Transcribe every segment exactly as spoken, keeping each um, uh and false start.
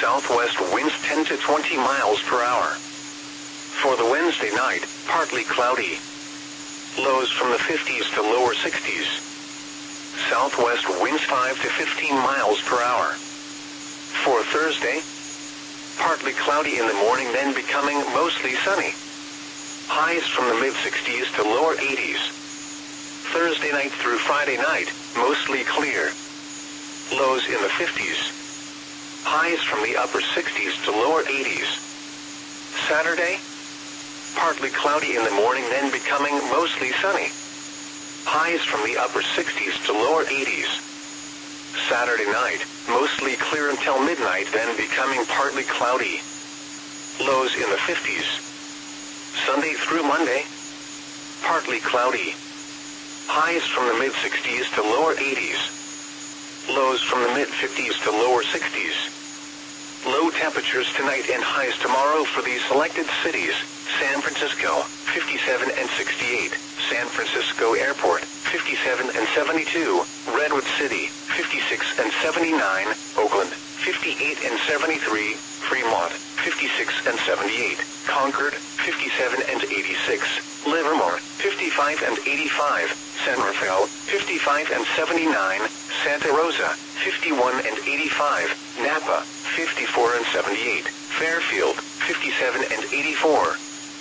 southwest winds ten to twenty miles per hour. For the Wednesday night, partly cloudy. Lows from the fifties to lower sixties. Southwest winds five to fifteen miles per hour. For Thursday, partly cloudy in the morning, then becoming mostly sunny. Highs from the mid-sixties to lower eighties. Thursday night through Friday night, mostly clear. Lows in the fifties. Highs from the upper sixties to lower eighties. Saturday, partly cloudy in the morning, then becoming mostly sunny. Highs from the upper sixties to lower eighties. Saturday night, mostly clear until midnight, then becoming partly cloudy. Lows in the fifties. Sunday through Monday, partly cloudy. Highs from the mid-sixties to lower eighties. Lows from the mid-fifties to lower sixties. Low temperatures tonight and highs tomorrow for these selected cities: San Francisco, fifty-seven and sixty-eight, San Francisco Airport, fifty-seven and seventy-two, Redwood City, fifty-six and seventy-nine, Oakland, fifty-eight and seventy-three, Fremont, fifty-six and seventy-eight, Concord, fifty-seven and eighty-six, Livermore, fifty-five and eighty-five, San Rafael, fifty-five and seventy-nine, Santa Rosa, fifty-one and eighty-five, Napa, fifty-four and seventy-eight, Fairfield, fifty-seven and eighty-four.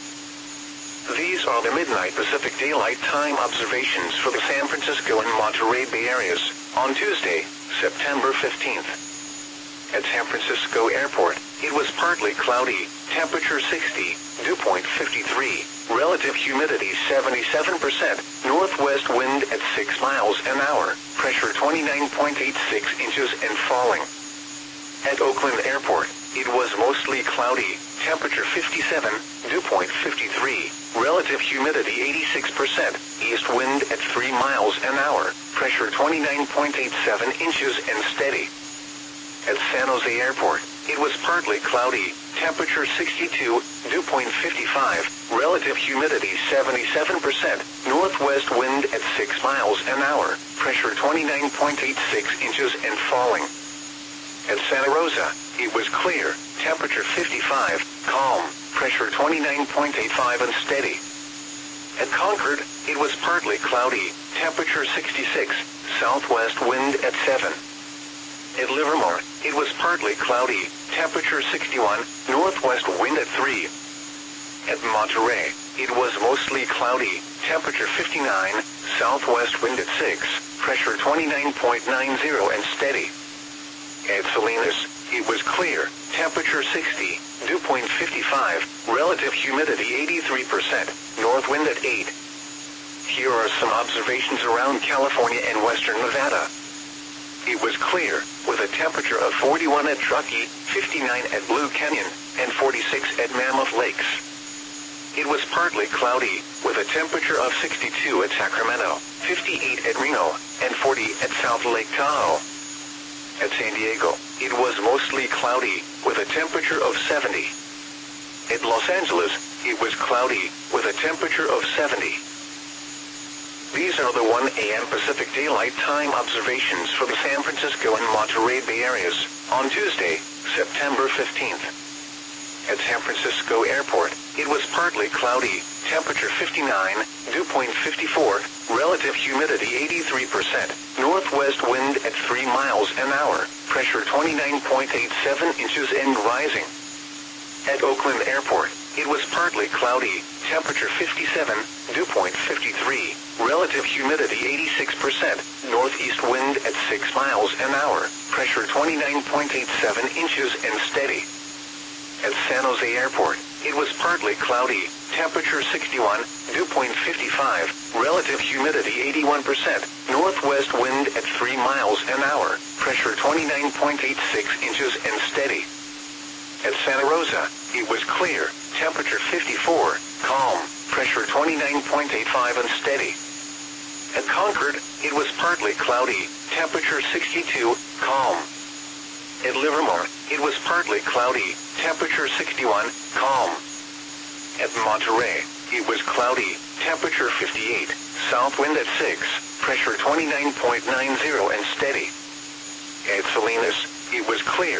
These are the midnight Pacific Daylight Time observations for the San Francisco and Monterey Bay areas on Tuesday, September fifteenth. At San Francisco Airport, it was partly cloudy, temperature sixty, dew point fifty-three, relative humidity seventy-seven percent, northwest wind at six miles an hour, pressure twenty-nine point eight six inches and falling. At Oakland Airport, it was mostly cloudy, temperature fifty-seven, dew point fifty-three, relative humidity eighty-six percent, east wind at three miles an hour, pressure twenty-nine point eight seven inches and steady. At San Jose Airport, it was partly cloudy, temperature sixty-two, dew point fifty-five, relative humidity seventy-seven percent, northwest wind at six miles an hour, pressure twenty-nine point eight six inches and falling. At Santa Rosa, it was clear, temperature fifty-five, calm, pressure twenty-nine point eight five and steady. At Concord, it was partly cloudy, temperature sixty-six, southwest wind at seven. At Livermore, it was partly cloudy, temperature sixty-one, northwest wind at three. At Monterey, it was mostly cloudy, temperature fifty-nine, southwest wind at six, pressure twenty-nine point nine zero and steady. At Salinas, it was clear, temperature sixty, dew point fifty-five, relative humidity eighty-three percent, north wind at eight. Here are some observations around California and western Nevada. It was clear, with a temperature of forty-one at Truckee, fifty-nine at Blue Canyon, and forty-six at Mammoth Lakes. It was partly cloudy, with a temperature of sixty-two at Sacramento, fifty-eight at Reno, and forty at South Lake Tahoe. At San Diego, it was mostly cloudy, with a temperature of seventy. At Los Angeles, it was cloudy, with a temperature of seventy. These are the one A M Pacific Daylight Time observations for the San Francisco and Monterey Bay areas on Tuesday, September fifteenth. At San Francisco Airport, it was partly cloudy, temperature fifty-nine, dew point fifty-four, relative humidity eighty-three percent, northwest wind at three miles an hour, pressure twenty-nine point eight seven inches and rising. At Oakland Airport, it was partly cloudy, temperature fifty-seven, dew point fifty-three, relative humidity eighty-six percent, northeast wind at six miles an hour, pressure twenty-nine point eight seven inches and steady. At San Jose Airport, it was partly cloudy, temperature sixty-one, dew point fifty-five, relative humidity eighty-one percent, northwest wind at three miles an hour, pressure twenty-nine point eight six inches and steady. At Santa Rosa, it was clear, temperature fifty-four, calm, pressure twenty-nine point eight five and steady. At Concord, it was partly cloudy, temperature sixty-two, calm. At Livermore, it was partly cloudy, temperature sixty-one, calm. At Monterey, it was cloudy, temperature fifty-eight, south wind at six, pressure twenty-nine point nine zero and steady. At Salinas, it was clear,